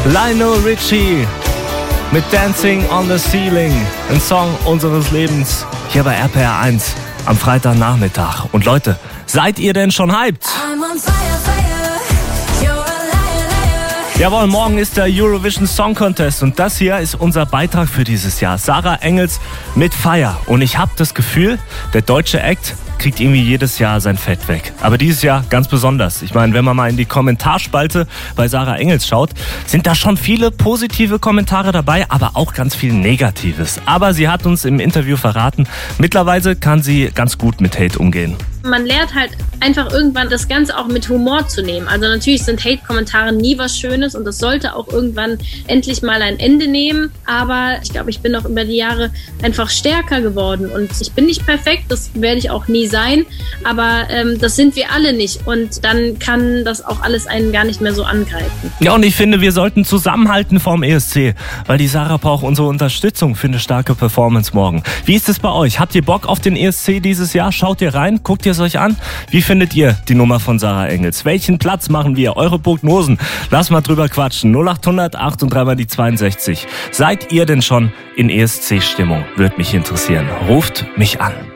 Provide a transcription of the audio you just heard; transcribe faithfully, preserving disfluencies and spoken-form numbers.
Lionel Richie mit Dancing on the Ceiling, ein Song unseres Lebens, hier bei R P R eins am Freitagnachmittag. Und Leute, seid ihr denn schon hyped? Jawohl, morgen ist der Eurovision Song Contest und das hier ist unser Beitrag für dieses Jahr. Sarah Engels mit Fire. Und ich habe das Gefühl, der deutsche Act kriegt irgendwie jedes Jahr sein Fett weg. Aber dieses Jahr ganz besonders. Ich meine, wenn man mal in die Kommentarspalte bei Sarah Engels schaut, sind da schon viele positive Kommentare dabei, aber auch ganz viel Negatives. Aber sie hat uns im Interview verraten, mittlerweile kann sie ganz gut mit Hate umgehen. Man lernt halt einfach irgendwann das Ganze auch mit Humor zu nehmen. Also natürlich sind Hate-Kommentare nie was Schönes und das sollte auch irgendwann endlich mal ein Ende nehmen. Aber ich glaube, ich bin auch über die Jahre einfach stärker geworden und ich bin nicht perfekt, das werde ich auch nie sein. Aber ähm, das sind wir alle nicht und dann kann das auch alles einen gar nicht mehr so angreifen. Ja, und ich finde, wir sollten zusammenhalten vorm E S C, weil die Sarah braucht unsere Unterstützung für eine starke Performance morgen. Wie ist es bei euch? Habt ihr Bock auf den E S C dieses Jahr? Schaut ihr rein? Guckt ihr es euch an? Wie findet ihr die Nummer von Sarah Engels? Welchen Platz machen wir? Eure Prognosen? Lass mal drüber quatschen. null acht hundert acht und drei mal die zweiundsechzig. Seid ihr denn schon in E S C-Stimmung? Würde mich interessieren. Ruft mich an.